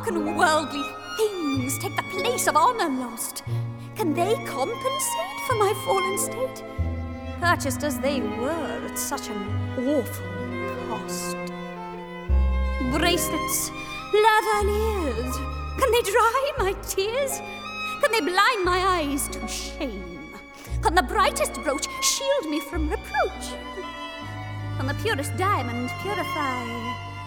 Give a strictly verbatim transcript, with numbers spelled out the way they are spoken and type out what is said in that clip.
can worldly things take the place of honor lost? Can they compensate for my fallen state? Purchased as they were at such an awful cost. Bracelets, lavaliers, can they dry my tears? Can they blind my eyes to shame? Can the brightest brooch shield me from reproach? Can the purest diamond purify